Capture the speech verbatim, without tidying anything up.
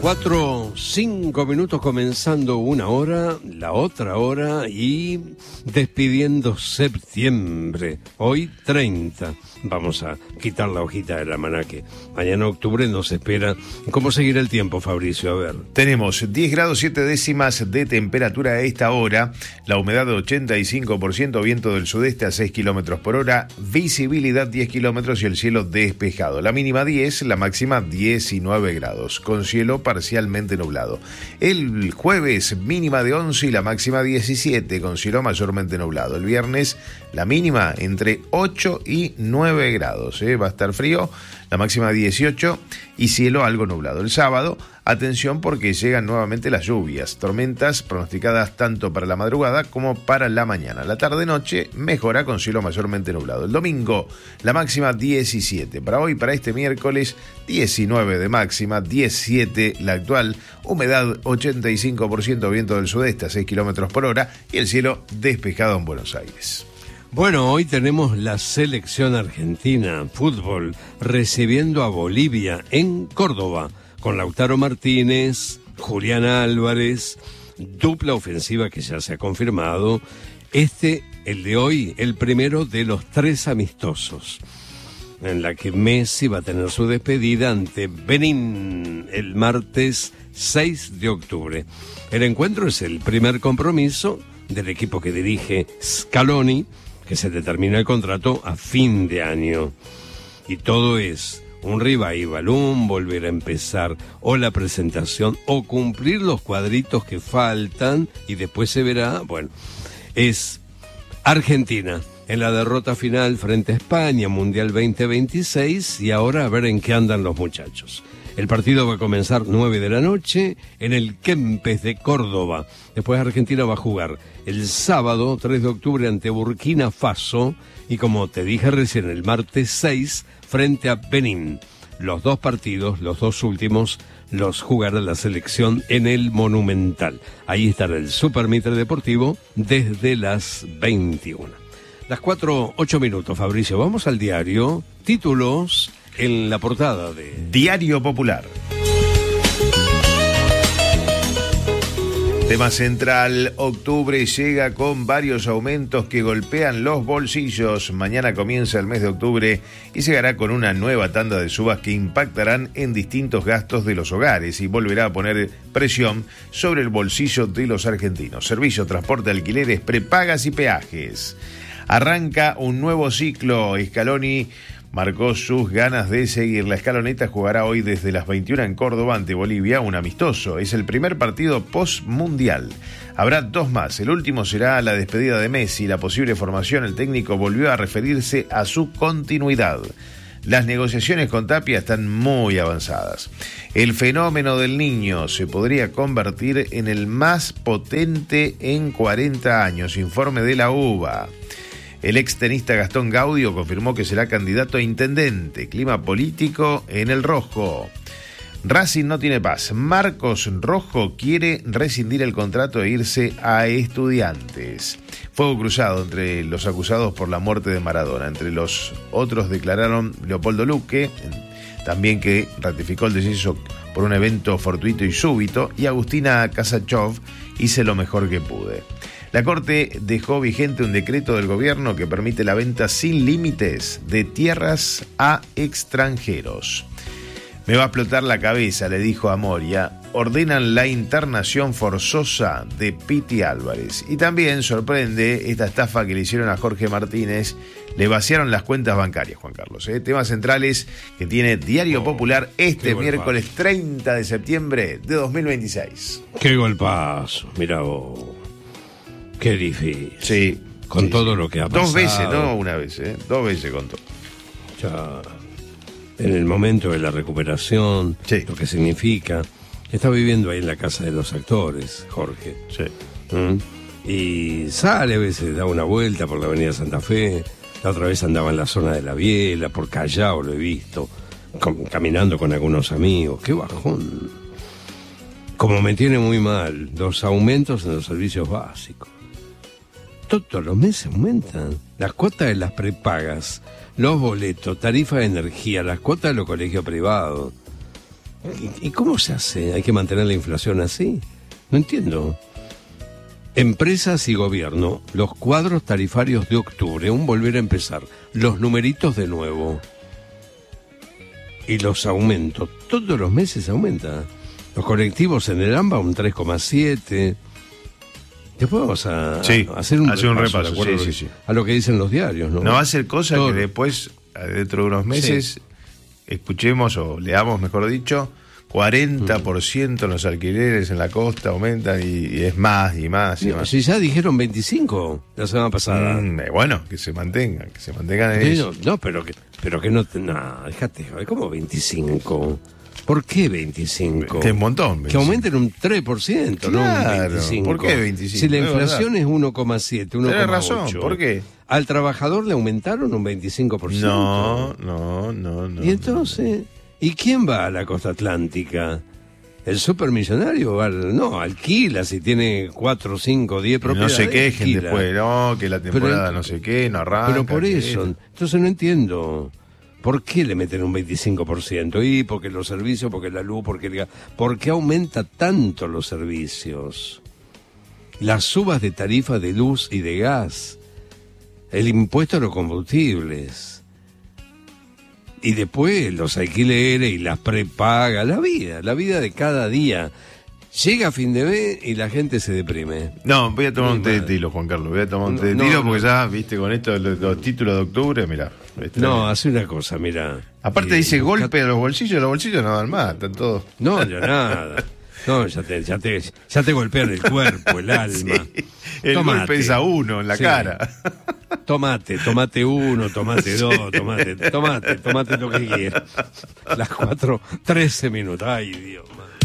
Cuatro, cinco minutos comenzando una hora, la otra hora y despidiendo septiembre. Hoy treinta. Vamos a quitar la hojita del almanaque. Mañana octubre nos espera. ¿Cómo seguirá el tiempo, Fabricio? A ver. Tenemos diez grados siete décimas de temperatura a esta hora, la humedad de ochenta y cinco por ciento, viento del sudeste a seis kilómetros por hora, visibilidad diez kilómetros y el cielo despejado. La mínima diez, la máxima diecinueve grados, con cielo parcialmente nublado. El jueves mínima de once y la máxima diecisiete, con cielo mayormente nublado. El viernes la mínima entre ocho y nueve grados, ¿eh? Va a estar frío, la máxima dieciocho y cielo algo nublado. El sábado, atención porque llegan nuevamente las lluvias, tormentas pronosticadas tanto para la madrugada como para la mañana. La tarde-noche mejora con cielo mayormente nublado. El domingo, la máxima diecisiete. Para hoy, para este miércoles, diecinueve de máxima, diecisiete la actual, humedad ochenta y cinco por ciento, viento del sudeste a seis kilómetros por hora y el cielo despejado en Buenos Aires. Bueno, hoy tenemos la selección argentina, fútbol, recibiendo a Bolivia en Córdoba, con Lautaro Martínez, Julián Álvarez, dupla ofensiva que ya se ha confirmado. Este, el de hoy, el primero de los tres amistosos, en la que Messi va a tener su despedida ante Benín el martes seis de octubre. El encuentro es el primer compromiso del equipo que dirige Scaloni, que se determina el contrato a fin de año. Y todo es un revival, un volver a empezar, o la presentación, o cumplir los cuadritos que faltan, y después se verá. Bueno, es Argentina en la derrota final frente a España, Mundial veinte veintiséis, y ahora a ver en qué andan los muchachos. El partido va a comenzar nueve de la noche en el Kempes de Córdoba. Después Argentina va a jugar el sábado tres de octubre ante Burkina Faso y, como te dije recién, el martes seis frente a Benín. Los dos partidos, los dos últimos, los jugará la selección en el Monumental. Ahí estará el Super Mitre Deportivo desde las veintiuna. Las cuatro, ocho minutos, Fabricio. Vamos al diario. Títulos en la portada de Diario Popular. Tema central, octubre llega con varios aumentos que golpean los bolsillos. Mañana comienza el mes de octubre y llegará con una nueva tanda de subas que impactarán en distintos gastos de los hogares y volverá a poner presión sobre el bolsillo de los argentinos. Servicio, transporte, alquileres, prepagas y peajes. Arranca un nuevo ciclo. Scaloni marcó sus ganas de seguir. La escaloneta jugará hoy desde las veintiuna en Córdoba ante Bolivia, un amistoso. Es el primer partido post-mundial. Habrá dos más. El último será la despedida de Messi. La posible formación, el técnico volvió a referirse a su continuidad. Las negociaciones con Tapia están muy avanzadas. El fenómeno del Niño se podría convertir en el más potente en cuarenta años. Informe de la U B A. El extenista Gastón Gaudio confirmó que será candidato a intendente. Clima político en el rojo. Racing no tiene paz. Marcos Rojo quiere rescindir el contrato e irse a Estudiantes. Fuego cruzado entre los acusados por la muerte de Maradona. Entre los otros declararon Leopoldo Luque, también que ratificó el deceso por un evento fortuito y súbito, y Agustina Kasachov, hice lo mejor que pude. La Corte dejó vigente un decreto del gobierno que permite la venta sin límites de tierras a extranjeros. Me va a explotar la cabeza, le dijo a Moria. Ordenan la internación forzosa de Piti Álvarez. Y también sorprende esta estafa que le hicieron a Jorge Martínez. Le vaciaron las cuentas bancarias, Juan Carlos. ¿eh? Temas centrales que tiene Diario oh, Popular este miércoles treinta de septiembre de dos mil veintiséis. Qué golpazo, mira vos. Qué difícil. Sí. Con sí, todo sí. lo que ha pasado. Dos veces, no una vez, ¿eh? Dos veces contó. Ya, en el momento de la recuperación, sí. Lo que significa. Está viviendo ahí en la casa de los actores, Jorge. Sí. ¿Mm? Y sale a veces, da una vuelta por la avenida Santa Fe. La otra vez andaba en la zona de la Biela, por Callao lo he visto. Com- caminando con algunos amigos. Qué bajón. Como me tiene muy mal los aumentos en los servicios básicos. Todos los meses aumentan. Las cuotas de las prepagas, los boletos, tarifa de energía, las cuotas de los colegios privados. ¿Y, ¿Y cómo se hace? ¿Hay que mantener la inflación así? No entiendo. Empresas y gobierno, los cuadros tarifarios de octubre, un volver a empezar, los numeritos de nuevo. Y los aumentos, todos los meses aumenta. Los colectivos en el AMBA un tres coma siete. Después vamos a, sí, a hacer un hacer repaso, un repaso de acuerdo sí, a, sí, lo, sí. a lo que dicen los diarios, ¿no? No va a ser cosa Todo. que después, dentro de unos meses, sí. escuchemos o leamos, mejor dicho, cuarenta por ciento en los alquileres en la costa aumentan y, y es más y más y no, más. Si ya dijeron veinticinco la semana pasada. Mm, bueno, que se mantengan, que se mantengan en no, eso. No, pero que, pero que no... No, déjate, ¿cómo veinticinco? ¿Por qué veinticinco? Que es un montón. veinticinco. Que aumenten un tres por ciento, claro, no un veinticinco. ¿Por qué veinticinco? Si la Es inflación verdad. es uno coma siete, uno coma ocho. Tenés razón, ¿por qué? Al trabajador le aumentaron un veinticinco por ciento. No, no, no, no. Y entonces, ¿y quién va a la costa atlántica? ¿El supermillonario? Al, no, alquila si tiene cuatro, cinco, diez propiedades. No se quejen alquila. después, no, que la temporada Pero, no sé qué, no arranca. Pero por que eso, esto. entonces no entiendo. ¿Por qué le meten un veinticinco por ciento? Y porque los servicios, porque la luz, porque el gas. ¿Por qué aumenta tanto los servicios? Las subas de tarifa de luz y de gas. El impuesto a los combustibles. Y después los alquileres y las prepagas. La vida, la vida de cada día. Llega a fin de mes y la gente se deprime. No, voy a tomar Muy un té de mal. tilo, Juan Carlos. Voy a tomar un té de No, tilo no. porque ya, viste, con esto, los, los títulos de octubre, mirá. Este, No, hace una cosa, mira. Aparte Eh, dice busca- golpe a los bolsillos, los bolsillos no dan más, están todos. No, ya nada. No, ya te, ya te, ya te golpean el cuerpo, el alma. Sí, el Tomate. golpe es a uno en la Sí. cara. Tomate, tomate uno, tomate dos, tomate, tomate, tomate lo que quieras. Las cuatro, trece minutos. Ay, Dios, madre.